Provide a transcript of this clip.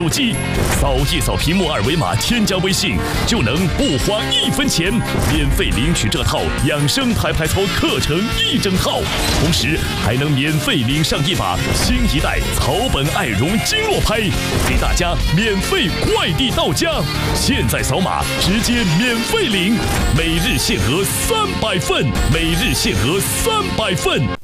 手机，扫一扫屏幕二维码，添加微信就能不花1分钱免费领取这套养生拍拍操课程1整套，同时还能免费领上一把新一代草本爱绒经络拍，给大家免费快递到家。现在扫码直接免费领，每日限额300份，每日限额300份。